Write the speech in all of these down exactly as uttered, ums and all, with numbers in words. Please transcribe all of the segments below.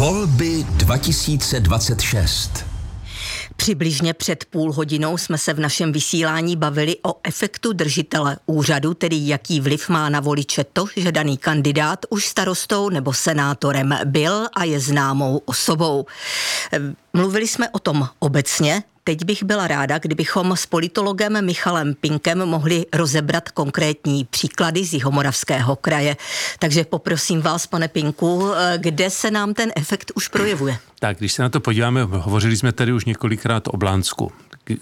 Volby dva tisíce dvacet šest. Přibližně před půl hodinou jsme se v našem vysílání bavili o efektu držitele úřadu, tedy jaký vliv má na voliče to, že daný kandidát už starostou nebo senátorem byl a je známou osobou. Mluvili jsme o tom obecně. Teď bych byla ráda, kdybychom s politologem Michalem Pinkem mohli rozebrat konkrétní příklady z Jihomoravského kraje. Takže poprosím vás, pane Pinku, kde se nám ten efekt už projevuje? Tak, když se na to podíváme, hovořili jsme tady už několikrát o Blansku.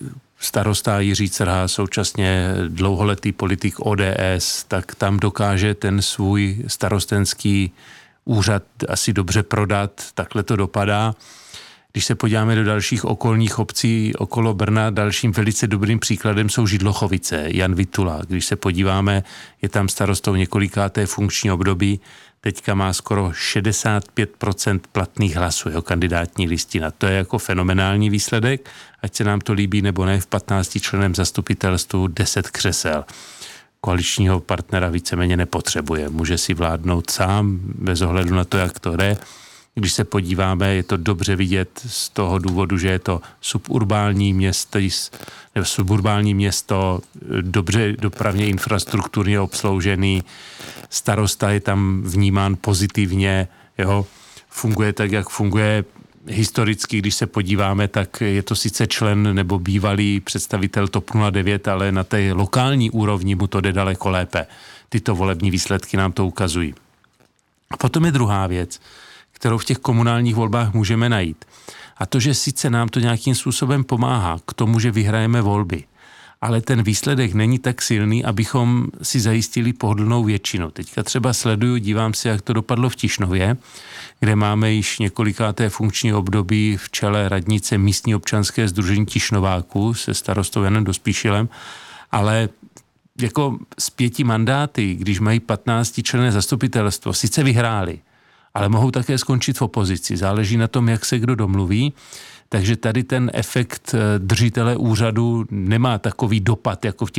Starosta Jiří Crha, současně dlouholetý politik O D S, tak tam dokáže ten svůj starostenský úřad asi dobře prodat, takhle to dopadá. Když se podíváme do dalších okolních obcí okolo Brna, dalším velice dobrým příkladem jsou Židlochovice, Jan Vitula. Když se podíváme, je tam starostou několikáté funkční období, teďka má skoro šedesát pět procent platných hlasů, jeho kandidátní listina. To je jako fenomenální výsledek, ať se nám to líbí nebo ne, v patnácti členem zastupitelstvu deset křesel. Koaličního partnera víceméně nepotřebuje, může si vládnout sám, bez ohledu na to, jak to jde. Když se podíváme, je to dobře vidět z toho důvodu, že je to suburbální město, nebo suburbální město, dobře dopravně infrastrukturně obsloužený, starosta je tam vnímán pozitivně, jo, funguje tak, jak funguje. Historicky, když se podíváme, tak je to sice člen nebo bývalý představitel TOP nula devět, ale na té lokální úrovni mu to jde daleko lépe. Tyto volební výsledky nám to ukazují. A potom je druhá věc, kterou v těch komunálních volbách můžeme najít. A to, že sice nám to nějakým způsobem pomáhá k tomu, že vyhrajeme volby, ale ten výsledek není tak silný, abychom si zajistili pohodlnou většinu. Teďka třeba sleduju, dívám se, jak to dopadlo v Tišnově, kde máme již několikáté funkční období v čele radnice místní občanské sdružení Tišnováků se starostou Janem Dospíšilem, ale jako z pěti mandáty, když mají patnáctičlenné zastupitelstvo, sice vyhráli, ale mohou také skončit v opozici. Záleží na tom, jak se kdo domluví. Takže tady ten efekt držitele úřadu nemá takový dopad jako v těch